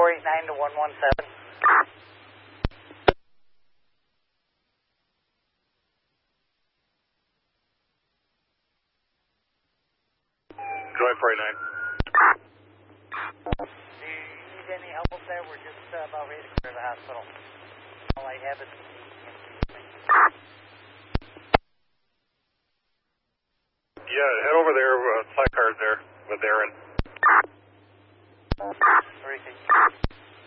489 to 117. Joy 489. Do you need any help up there? We're just about ready to clear the hospital. All I have is... Yeah, head over there. Flight car's there with Aaron. 360.